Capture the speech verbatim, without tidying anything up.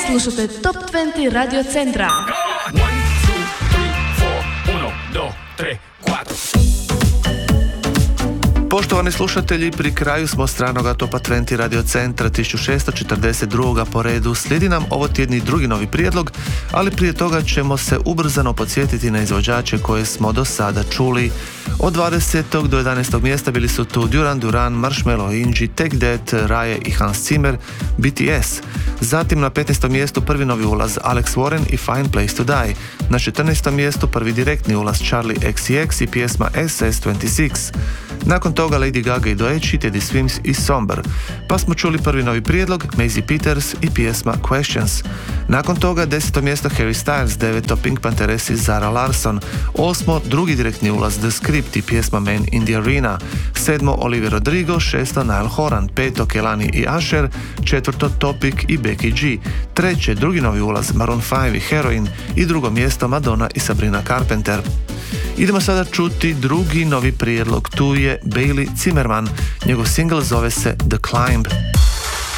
Slušate Top dvadeset Radio Centra. one, two, three, four, uno, dos, tres, cuatro. Poštovani slušatelji, pri kraju smo stranoga Topa dvadeset Radio Centra tisuću šesto četrdeset dva. po redu. Slijedi nam ovo tjedni drugi novi prijedlog, ali prije toga ćemo se ubrzano podsjetiti na izvođače koje smo do sada čuli. Od dvadesetog do jedanaestog mjesta bili su tu Duran Duran, Marshmello, Inji, Take That, Raye i Hans Zimmer, B T S. Zatim na petnaestom mjestu prvi novi ulaz Alex Warren i Fine Place to Die. Na četrnaestom mjestu prvi direktni ulaz Charlie X C X i pjesma S S dvadeset šest. Nakon toga Lady Gaga i Doechii, Teddy Swims i Somber. Pa smo čuli prvi novi prijedlog Maisie Peters i pjesma Questions. Nakon toga deseto mjesto Harry Styles, deveto Pink Panthers i Zara Larsson. Osmo drugi direktni ulaz The Script i pjesma Man in the Arena. Sedmo Olivia Rodrigo, šesto Niall Horan, peto Kehlani i Usher, četvrto Topic i Becky G. Treće drugi novi ulaz Maroon five i Heroin i drugo mjesto Madonna i Sabrina Carpenter. Idemo sada čuti drugi novi prijedlog, tu je Bailey Zimmerman, njegov single zove se The Climb.